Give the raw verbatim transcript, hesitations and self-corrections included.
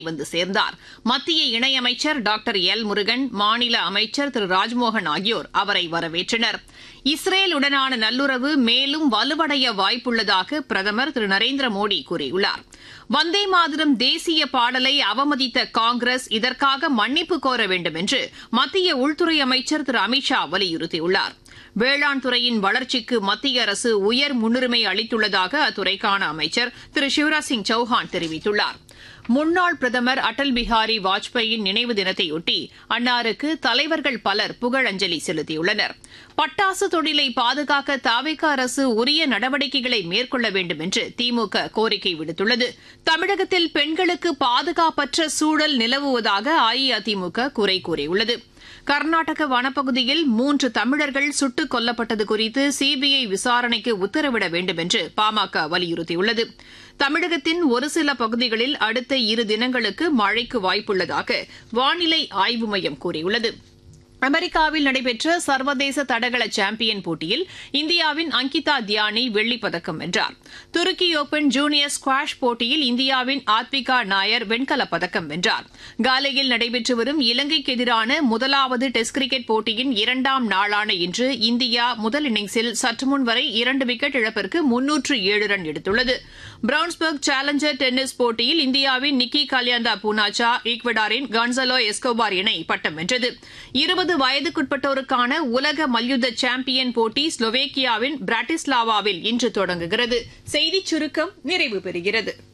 வந்து சேர்ந்தார். மத்திய இணையமைச்சர் டாக்டர் எல் முருகன், மாநில அமைச்சர் திரு ராஜ்மோகன் ஆகியோர் அவரை வரவேற்றனர். இஸ்ரேலுடனான நல்லுறவு மேலும் வலுவடைய வாய்ப்புள்ளதாக பிரதமர் திரு நரேந்திர மோடி கூறியுள்ளார். வந்தே மாதரம் தேசிய பாடலை அவமதித்த காங்கிரஸ் இதற்காக மன்னிப்பு கோர வேண்டும் என்று மத்திய உள்துறை அமைச்சர் திரு அமித் ஷா வலியுறுத்தியுள்ளார். வேளாண் துறையின் வளர்ச்சிக்கு மத்திய அரசு உயர் முன்னுரிமை அளித்துள்ளதாக அத்துறைக்கான அமைச்சர் திரு சிவராஜ் சிங் சௌஹான் தெரிவித்துள்ளார். முன்னாள் பிரதமர் அடல் பிஹாரி வாஜ்பாயின் நினைவு தினத்தையொட்டி அன்னாருக்கு தலைவர்கள் பலர் புகழஞ்சலி செலுத்தியுள்ளனர். பட்டாசு தொழிலை பாதுகாக்க தவிக அரசு உரிய நடவடிக்கைகளை மேற்கொள்ள வேண்டும் என்று திமுக கோரிக்கை விடுத்துள்ளது. தமிழகத்தில் பெண்களுக்கு பாதுகாப்பற்ற சூழல் நிலவுவதாக அஇஅதிமுக குறை கூறியுள்ளது. கர்நாடக வனப்பகுதியில் மூன்று தமிழர்கள் சுட்டுக் கொல்லப்பட்டது குறித்து சிபிஐ விசாரணைக்கு உத்தரவிட வேண்டும் என்று பாமக வலியுறுத்தியுள்ளது. தமிழகத்தின் ஒரு சில பகுதிகளில் அடுத்த இரு தினங்களுக்கு மழைக்கு வாய்ப்புள்ளதாக வானிலை ஆய்வு மையம் கூறியுள்ளது. அமெரிக்காவில் நடைபெற்ற சர்வதேச தடகள சாம்பியன் போட்டியில் இந்தியாவின் அங்கிதா தியானி வெள்ளிப் பதக்கம் வென்றார். துருக்கி ஓபன் ஜூனியர் ஸ்குவாஷ் போட்டியில் இந்தியாவின் ஆத்விகா நாயர் வெண்கலப் பதக்கம் வென்றார். காலையில் நடைபெற்று வரும் இலங்கைக்கு எதிரான முதலாவது டெஸ்ட் கிரிக்கெட் போட்டியின் இரண்டாம் நாளான இன்று இந்தியா முதல் இன்னிங்ஸில் சற்றுமுன் வரை இரண்டு விக்கெட் இழப்பிற்கு முன்னூற்று ஏழு ரன் எடுத்துள்ளது. பிரவுன்ஸ்பர்க் சேலஞ்சர் டென்னிஸ் போட்டியில் இந்தியாவின் நிக்கி கல்யாந்தா பூனாச்சா ஈக்வடாரின் கான்சலோ எஸ்கோபார் இணை பட்டம் வென்றது. இருபது வயதுக்குட்பட்டோருக்கான உலக மல்யுத்த சாம்பியன் போட்டி ஸ்லோவேக்கியாவின் பிராட்டிஸ்லாவாவில் இன்று தொடங்குகிறது. செய்திச் சுருக்கம் நிறைவு பெறுகிறது.